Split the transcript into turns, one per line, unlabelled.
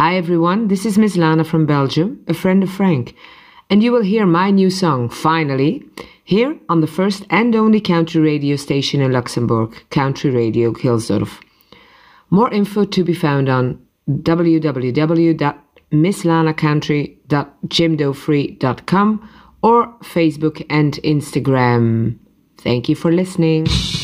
Hi everyone, this is Miss Lana from Belgium, a friend of Frank, and you will hear my new song, finally, here on the first and only country radio station in Luxembourg, Country Radio Gilsdorf. More info to be found on www.misslanacountry.jimdofree.com or Facebook and Instagram. Thank you for listening.